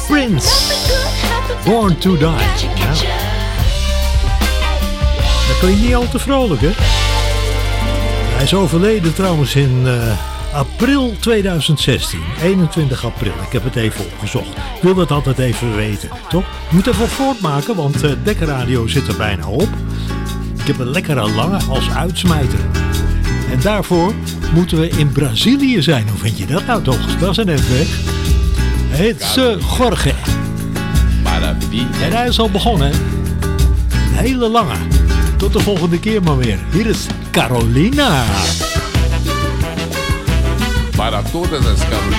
Prince, Born to Die. Ja. Dat klinkt niet al te vrolijk, hè? Hij is overleden trouwens in april 2016. 21 april. Ik heb het even opgezocht. Ik wil dat altijd even weten, toch? Ik moet even voortmaken, want Dekkerradio zit er bijna op. Ik heb een lekkere lange als uitsmijter. En daarvoor moeten we in Brazilië zijn. Hoe vind je dat nou toch? Dat is een even weg. Het is Jorge. En hij is al begonnen. Een hele lange. Tot de volgende keer maar weer. Hier is Carolina. Para todas as Carolinas.